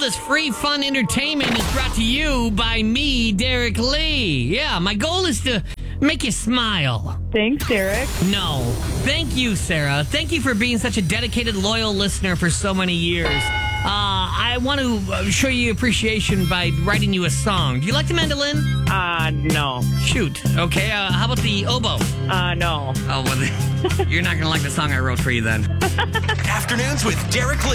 this free, fun entertainment is brought to you by me, Derek Lee. Yeah, my goal is to make you smile. Thanks, Derek. No. Thank you, Sarah. Thank you for being such a dedicated, loyal listener for so many years. I want to show you appreciation by writing you a song. Do you like the mandolin? No. Shoot. Okay, how about the oboe? No. Oh, well, you're not going to like the song I wrote for you then. Afternoons with Derek Lee.